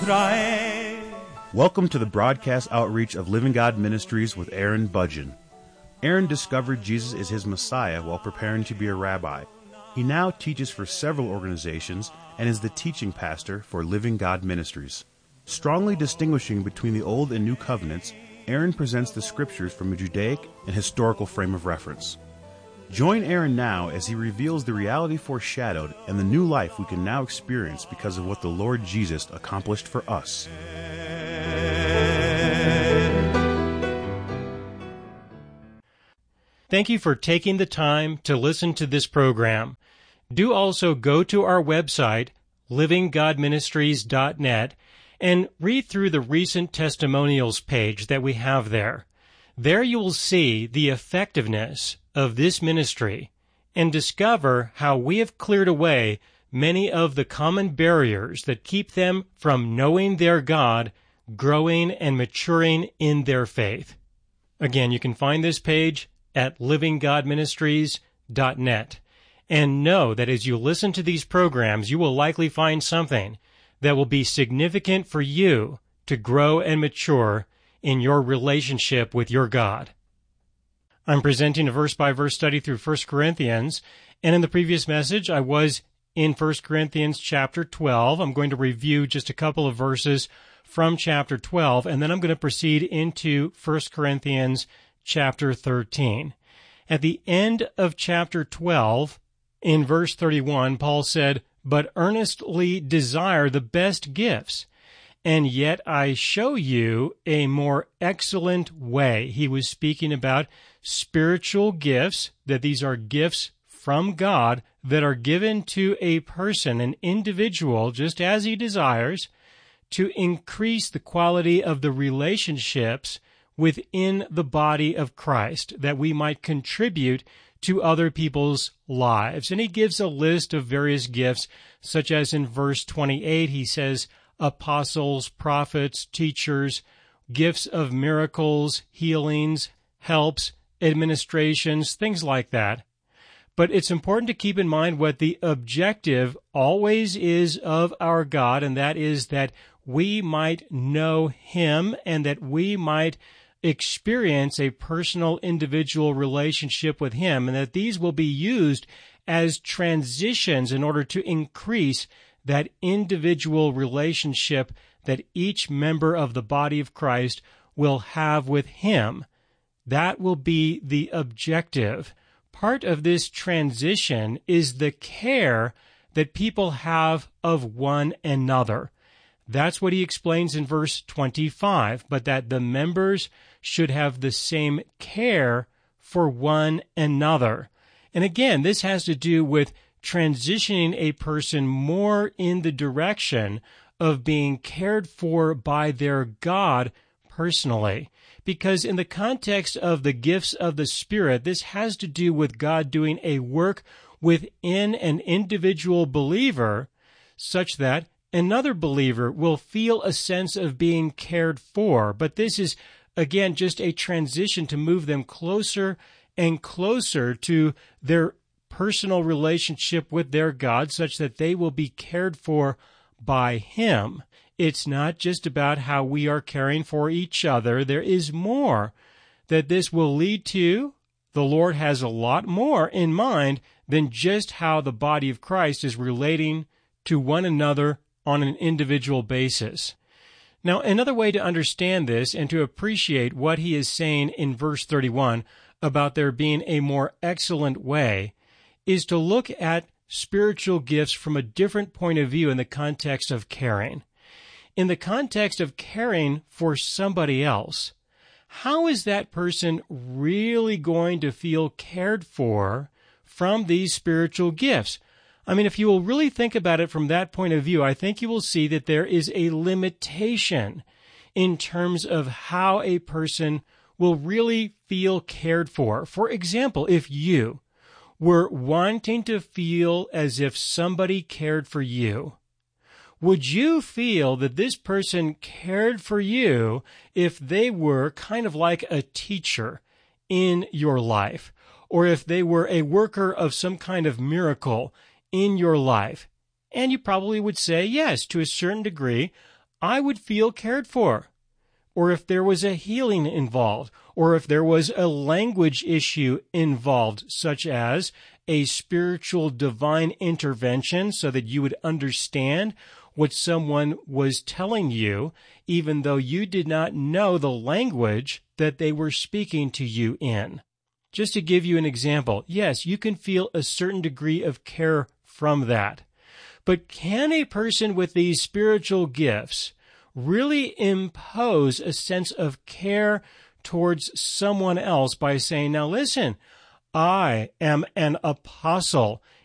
Welcome to the broadcast outreach of Living God Ministries with Aaron Budgeon. Aaron discovered Jesus is his Messiah while preparing to be a rabbi. He now teaches for several organizations and is the teaching pastor for Living God Ministries. Strongly distinguishing between the Old and New Covenants, Aaron presents the scriptures from a Judaic and historical frame of reference. Join Aaron now as he reveals the reality foreshadowed and the new life we can now experience because of what the Lord Jesus accomplished for us. Thank you for taking the time to listen to this program. Do also go to our website, livinggodministries.net, and read through the recent testimonials page that we have there. There you will see the effectiveness of this ministry and discover how we have cleared away many of the common barriers that keep them from knowing their God, growing and maturing in their faith. Again, you can find this page at livinggodministries.net. And know that as you listen to these programs, you will likely find something that will be significant for you to grow and mature in your relationship with your God. I'm presenting a verse-by-verse study through 1 Corinthians, and in the previous message, I was in 1 Corinthians chapter 12. I'm going to review just a couple of verses from chapter 12, and then I'm going to proceed into 1 Corinthians chapter 13. At the end of chapter 12, in verse 31, Paul said, "But earnestly desire the best gifts, and yet I show you a more excellent way." He was speaking about spiritual gifts, that these are gifts from God that are given to a person, an individual, just as he desires, to increase the quality of the relationships within the body of Christ, that we might contribute to other people's lives. And he gives a list of various gifts, such as in verse 28, he says, apostles, prophets, teachers, gifts of miracles, healings, helps, administrations, things like that. But it's important to keep in mind what the objective always is of our God, and that is that we might know Him and that we might experience a personal, individual relationship with Him, and that these will be used as transitions in order to increase that individual relationship that each member of the body of Christ will have with Him. That will be the objective. Part of this transition is the care that people have of one another. That's what he explains in verse 25, but that the members should have the same care for one another. And again, this has to do with transitioning a person more in the direction of being cared for by their God personally. Because in the context of the gifts of the Spirit, this has to do with God doing a work within an individual believer such that another believer will feel a sense of being cared for. But this is, again, just a transition to move them closer and closer to their personal relationship with their God, such that they will be cared for by Him. It's not just about how we are caring for each other. There is more that this will lead to. The Lord has a lot more in mind than just how the body of Christ is relating to one another on an individual basis. Now, another way to understand this and to appreciate what he is saying in verse 31 about there being a more excellent way is to look at spiritual gifts from a different point of view in the context of caring. In the context of caring for somebody else, how is that person really going to feel cared for from these spiritual gifts? I mean, if you will really think about it from that point of view, I think you will see that there is a limitation in terms of how a person will really feel cared for. For example, if you were wanting to feel as if somebody cared for you, would you feel that this person cared for you if they were kind of like a teacher in your life, or if they were a worker of some kind of miracle in your life? And you probably would say, yes, to a certain degree, I would feel cared for. Or if there was a healing involved, or if there was a language issue involved, such as a spiritual divine intervention so that you would understand what someone was telling you, even though you did not know the language that they were speaking to you in. Just to give you an example, yes, you can feel a certain degree of care from that. But can a person with these spiritual gifts really impose a sense of care towards someone else by saying, now listen, I am an apostle,